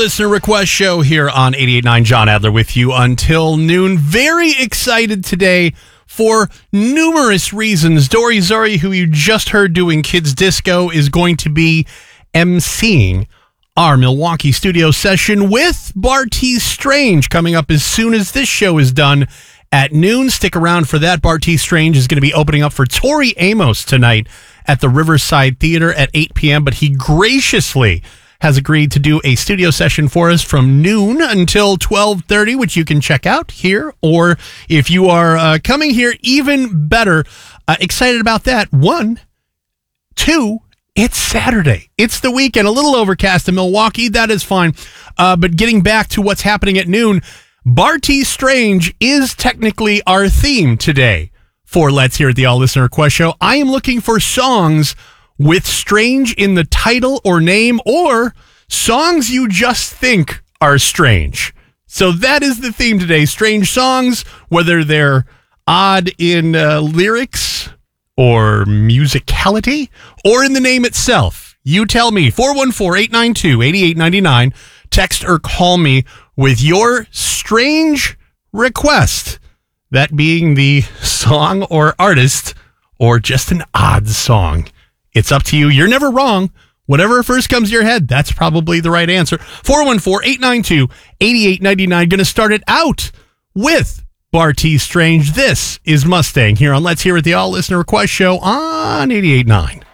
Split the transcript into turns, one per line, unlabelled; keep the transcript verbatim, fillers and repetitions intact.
Listener request show here on eighty-eight point nine. John Adler with you until noon. Very excited today for numerous reasons. Dory Zori, who you just heard doing Kids Disco, is going to be emceeing our Milwaukee studio session with Bartees Strange coming up as soon as this show is done at noon. Stick around for that. Bartees Strange is going to be opening up for Tori Amos tonight at the Riverside Theater at eight p.m., but he graciously has agreed to do a studio session for us from noon until twelve thirty, which you can check out here. Or if you are uh, coming here, even better. Uh, excited about that. One, two, it's Saturday. It's the weekend. A little overcast in Milwaukee. That is fine. Uh, but getting back to what's happening at noon, Bartees Strange is technically our theme today for Let's Hear It, the All Listener Request Show. I am looking for songs with strange in the title or name, or songs you just think are strange. So that is the theme today. Strange songs, whether they're odd in uh, lyrics or musicality or in the name itself. You tell me. four one four, eight nine two, eight eight nine nine. Text or call me with your strange request. That being the song or artist or just an odd song. It's up to you. You're never wrong. Whatever first comes to your head, that's probably the right answer. four one four, eight nine two, eight eight nine nine. Going to start it out with Bartees Strange. This is Mustang here on Let's Hear It, the All Listener Request Show on eighty-eight point nine.